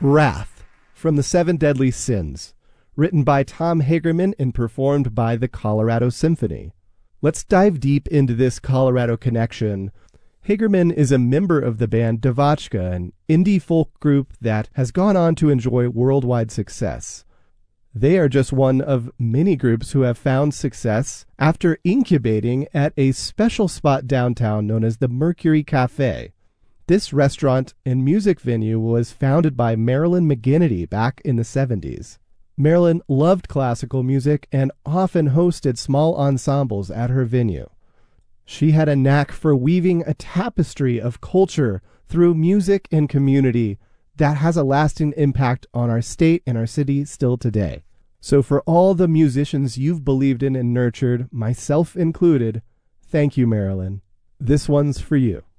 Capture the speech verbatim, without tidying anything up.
Wrath, from the Seven Deadly Sins, written by Tom Hagerman and performed by the Colorado Symphony. Let's dive deep into this Colorado connection. Hagerman is a member of the band Devotchka, an indie folk group that has gone on to enjoy worldwide success. They are just one of many groups who have found success after incubating at a special spot downtown known as the Mercury Cafe. This restaurant and music venue was founded by Marilyn McGinnity back in the seventies. Marilyn loved classical music and often hosted small ensembles at her venue. She had a knack for weaving a tapestry of culture through music and community that has a lasting impact on our state and our city still today. So for all the musicians you've believed in and nurtured, myself included, thank you, Marilyn. This one's for you.